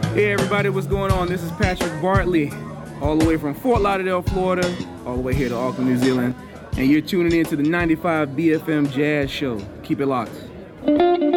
Hey everybody, what's going on? This is Patrick Bartley, all the way from Fort Lauderdale, Florida, all the way here to Auckland, New Zealand, and you're tuning in to the 95 BFM Jazz Show. Keep it locked.